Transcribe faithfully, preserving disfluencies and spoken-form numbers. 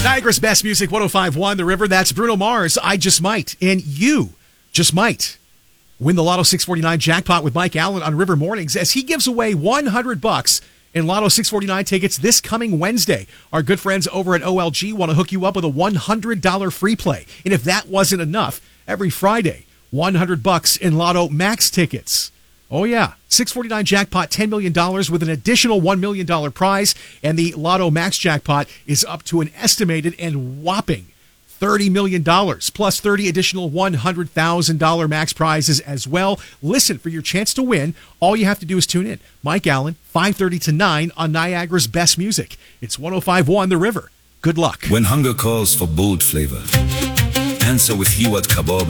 Niagara's Best Music, one oh five point one The River. That's Bruno Mars, I Just Might. And you just might win the Lotto six forty-nine jackpot with Mike Allen on River Mornings as he gives away one hundred bucks in Lotto six forty-nine tickets this coming Wednesday. Our good friends over at O L G want to hook you up with a one hundred dollars free play. And if that wasn't enough, every Friday, one hundred bucks in Lotto Max tickets. Oh, yeah. six forty-nine jackpot, ten million dollars with an additional one million dollars prize. And the Lotto Max jackpot is up to an estimated and whopping thirty million dollars, plus thirty additional one hundred thousand dollars max prizes as well. Listen for your chance to win. All you have to do is tune in. Mike Allen, five thirty to nine on Niagara's Best Music. It's one oh five point one The River. Good luck. When hunger calls for bold flavor, answer with Hiwat Kebab